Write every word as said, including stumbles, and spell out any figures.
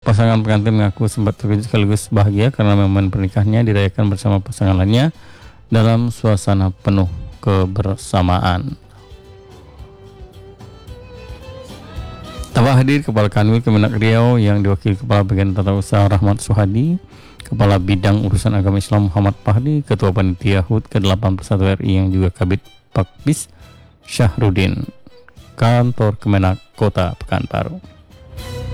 Pasangan pengantin mengaku sempat terkejut sekaligus bahagia karena momen pernikahannya dirayakan bersama pasangan lainnya dalam suasana penuh kebersamaan. Tampak hadir Kepala Kanwil Kemenak Riau yang diwakili Kepala Bagian Tata Usaha Rahmat Suhadi, Kepala Bidang Urusan Agama Islam Muhammad Fahdi, Ketua Panitia H U D ke delapan puluh satu R I yang juga Kabid Pakbis Syahrudin, Kantor Kemenak Kota Pekanbaru.